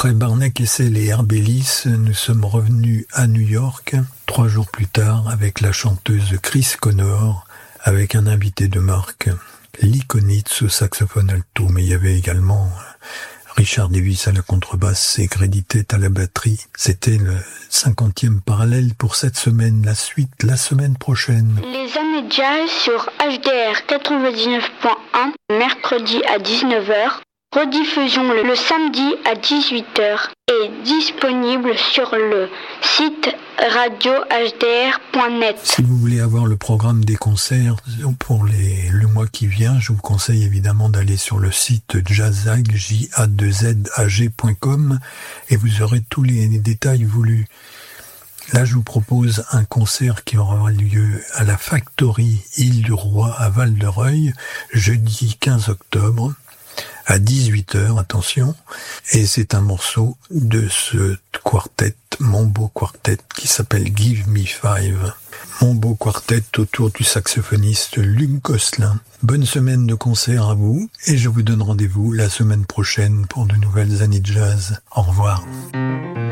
Après Barney Kessel et Herb Ellis, nous sommes revenus à New York 3 jours plus tard avec la chanteuse Chris Connor, avec un invité de marque, Lee Konitz au saxophone alto, mais il y avait également Richard Davis à la contrebasse et Grady Tate à la batterie. C'était le 50e parallèle pour cette semaine. La suite, la semaine prochaine. Les années jazz sur HDR 99.1, mercredi à 19h. Rediffusion le samedi à 18h et disponible sur le site radiohdr.net. Si vous voulez avoir le programme des concerts pour le mois qui vient, je vous conseille évidemment d'aller sur le site jazag.com et vous aurez tous les détails voulus. Là, je vous propose un concert qui aura lieu à la Factory Île-du-Roi à Val-de-Reuil, jeudi 15 octobre. À 18h, attention, et c'est un morceau de ce quartet, Mon Beau Quartet, qui s'appelle Give Me Five. Mon Beau Quartet autour du saxophoniste Luc Gosselin. Bonne semaine de concert à vous, et je vous donne rendez-vous la semaine prochaine pour de nouvelles années de jazz. Au revoir.